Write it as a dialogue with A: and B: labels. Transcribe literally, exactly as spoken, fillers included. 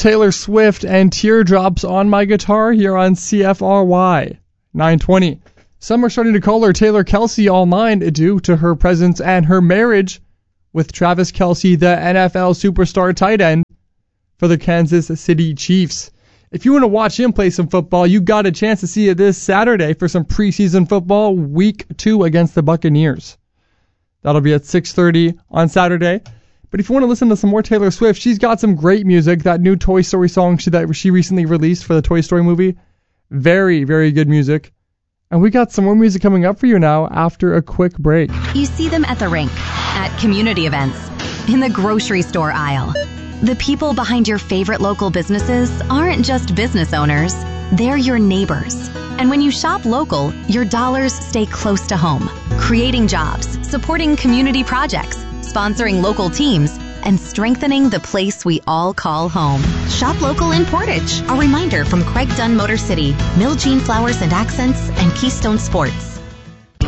A: Taylor Swift and Teardrops on My Guitar here on C F R Y nine twenty. Some are starting to call her Taylor Kelce all nine due to her presence and her marriage with Travis Kelce, the N F L superstar tight end for the Kansas City Chiefs. If you want to watch him play some football, you got a chance to see it this Saturday for some preseason football, week two against the Buccaneers. That'll be at six thirty on Saturday. But if you want to listen to some more Taylor Swift, she's got some great music. That new Toy Story song she, that she recently released for the Toy Story movie, very, very good music. And we got some more music coming up for you now after a quick break.
B: You see them at the rink, at community events, in the grocery store aisle. The people behind your favorite local businesses aren't just business owners, they're your neighbors. And when you shop local, your dollars stay close to home, creating jobs, supporting community projects, sponsoring local teams, and strengthening the place we all call home. Shop local in Portage. A reminder from Craig Dunn Motor City, Mill Jean Flowers and Accents, and Keystone Sports.